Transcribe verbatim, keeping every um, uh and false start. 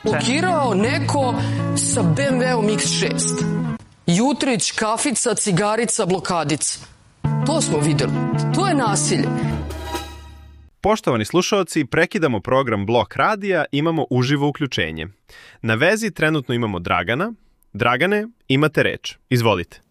Blokirao neko sa be em veom iks šest. Jutrić, kafica, cigarica, blokadica. To smo videli. To je nasilje. Poštovani slušaoci, prekidamo program Blok radija, imamo uživo uključenje. Na vezi trenutno imamo Dragana. Dragane, imate reč. Izvolite.